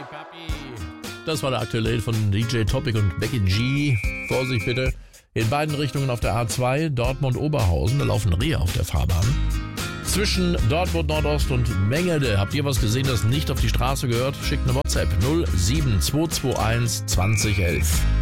Das war der aktuelle Hit von DJ Topic und Becky G. Vorsicht bitte. In beiden Richtungen auf der A2, Dortmund-Oberhausen, da laufen Rehe auf der Fahrbahn. Zwischen Dortmund Nordost und Mengede. Habt ihr was gesehen, das nicht auf die Straße gehört? Schickt eine WhatsApp 07221 2011.